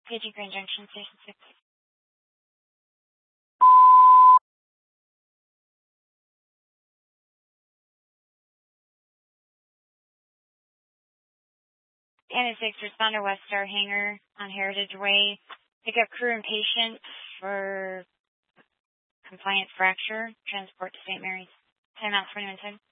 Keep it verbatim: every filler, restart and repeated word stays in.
Paging Grand Junction, Station six. N six, responder West Star Hangar on Heritage Way. Pick up crew and patient for compliant fracture. Transport to Saint Mary's. Time out twenty-one ten.